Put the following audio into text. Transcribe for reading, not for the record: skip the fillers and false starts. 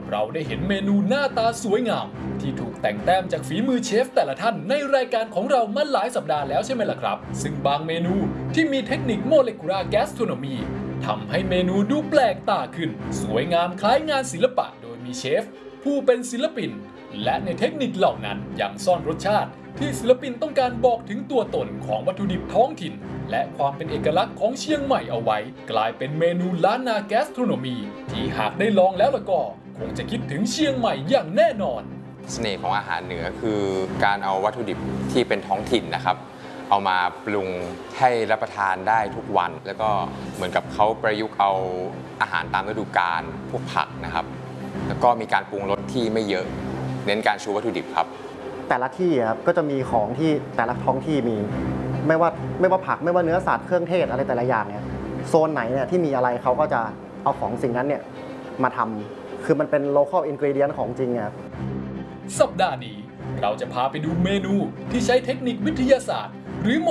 เราได้เห็นเมนูหน้าตาสวยงามที่ถูกแต่งแต้มจากฝีมือเชฟแต่ละท่านในรายการของเรามาหลายสัปดาห์แล้วใช่ไหมล่ะครับซึ่งบางเมนูที่มีเทคนิคโมเลกุลาร์แกสโทรโนมีทำให้เมนูดูแปลกตาขึ้นสวยงามคล้ายงานศิลปะโดยมีเชฟผู้เป็นศิลปินและในเทคนิคเหล่านั้นยังซ่อนรสชาติที่ศิลปินต้องการบอกถึงตัวตนของวัตถุดิบท้องถิ่นและความเป็นเอกลักษณ์ของเชียงใหม่เอาไว้กลายเป็นเมนูล้านนาแกสโทรโนมีที่หากได้ลองแล้วก็คงจะคิดถึงเชียงใหม่อย่างแน่นอนเสน่ห์ของอาหารเหนือคือการเอาวัตถุดิบที่เป็นท้องถิ่นนะครับเอามาปรุงให้รับประทานได้ทุกวันแล้วก็เหมือนกับเขาประยุกต์เอาอาหารตามฤดูกาลพวกผักนะครับแล้วก็มีการปรุงรสที่ไม่เยอะเน้นการชูวัตถุดิบครับแต่ละที่ครับก็จะมีของที่แต่ละท้องที่มีไม่ว่าผักไม่ว่าเนื้อสัตว์เครื่องเทศอะไรแต่ละอย่างเนี่ยโซนไหนเนี่ยที่มีอะไรเขาก็จะเอาของสิ่งนั้นเนี่ยมาทำคือมันเป็น local ingredient ของจริงครับสัปดาห์นี้เราจะพาไปดูเมนูที่ใช้เทคนิควิทยาศาสตร์หรือ